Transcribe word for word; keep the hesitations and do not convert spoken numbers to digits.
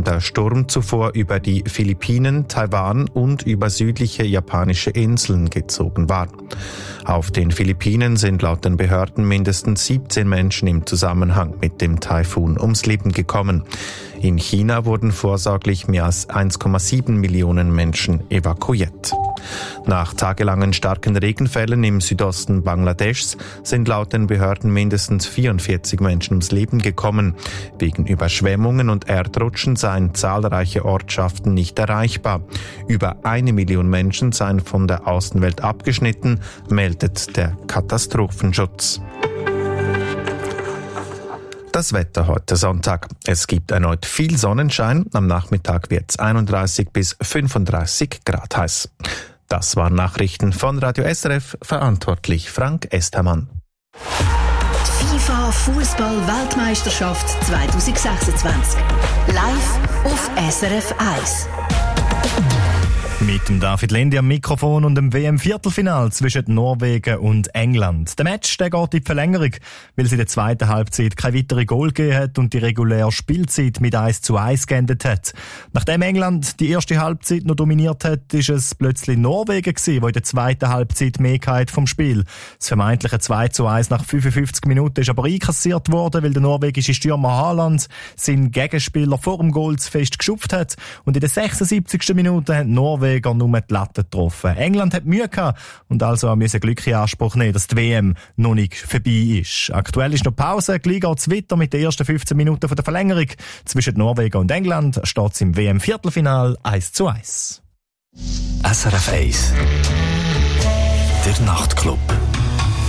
nachdem der Sturm zuvor über die Philippinen, Taiwan und über südliche japanische Inseln gezogen war. Auf den Philippinen sind laut den Behörden mindestens siebzehn Menschen im Zusammenhang mit dem Taifun ums Leben gekommen. In China wurden vorsorglich mehr als eins Komma sieben Millionen Menschen evakuiert. Nach tagelangen starken Regenfällen im Südosten Bangladeschs sind laut den Behörden mindestens vierundvierzig Menschen ums Leben gekommen. Wegen Überschwemmungen und Erdrutschen seien zahlreiche Ortschaften nicht erreichbar. Über eine Million Menschen seien von der Außenwelt abgeschnitten, meldet der Katastrophenschutz. Das Wetter heute Sonntag. Es gibt erneut viel Sonnenschein. Am Nachmittag wird es einunddreißig bis fünfunddreißig Grad heiß. Das waren Nachrichten von Radio S R F, verantwortlich Frank Estermann. Die FIFA Fußball-Weltmeisterschaft zwanzig sechsundzwanzig. Live auf S R F eins. Mit dem David Lendi am Mikrofon und dem W M-Viertelfinal zwischen Norwegen und England. Der Match der geht in die Verlängerung, weil es in der zweiten Halbzeit keine weitere Goal gegeben hat und die reguläre Spielzeit mit eins zu eins geendet hat. Nachdem England die erste Halbzeit noch dominiert hat, ist es plötzlich Norwegen gewesen, wo in der zweiten Halbzeit mehr hatte vom Spiel. Das vermeintliche zwei zu eins nach fünfundfünfzig Minuten ist aber einkassiert worden, weil der norwegische Stürmer Haaland seinen Gegenspieler vor dem Goal zu fest geschupft hat. Und in der sechsundsiebzigsten Minute hat Norwegen nur die Latte getroffen. England hat Mühe gehabt und also müssen Glück in Anspruch nehmen, dass die W M noch nicht vorbei ist. Aktuell ist noch Pause, gleich geht es weiter mit den ersten fünfzehn Minuten von der Verlängerung. Zwischen Norwegen und England steht es im W M-Viertelfinal eins zu eins. S R F eins. Der Nachtclub.